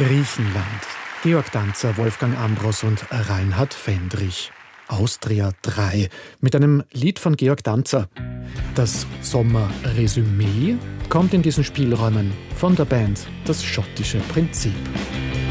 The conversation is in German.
Griechenland. Georg Danzer, Wolfgang Ambros und Reinhard Fendrich. Austria 3 mit einem Lied von Georg Danzer. Das Sommerresümee kommt in diesen Spielräumen von der Band Das Schottische Prinzip.